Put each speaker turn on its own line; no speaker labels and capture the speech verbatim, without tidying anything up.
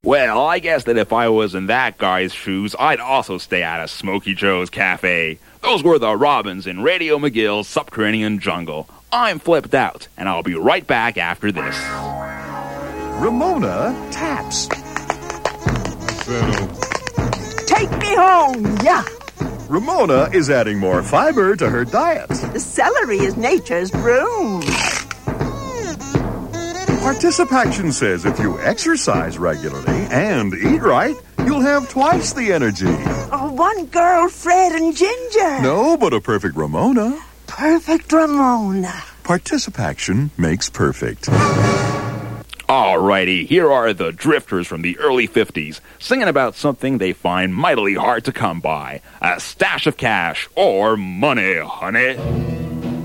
Well, I guess that if I was in that guy's shoes, I'd also stay out of Smokey Joe's Cafe. Those were the Robins in Radio McGill's Subterranean Jungle. I'm flipped out, and I'll be right back after this.
Ramona taps.
Take me home, yeah.
Ramona is adding more fiber to her diet.
The celery is nature's broom.
Participaction says if you exercise regularly and eat right, you'll have twice the energy.
Oh, one girl, Fred and Ginger.
No, but a perfect Ramona.
Perfect Ramona.
Participation makes perfect.
Alrighty, here are the Drifters from the early fifties, singing about something they find mightily hard to come by. A stash of cash or money, honey.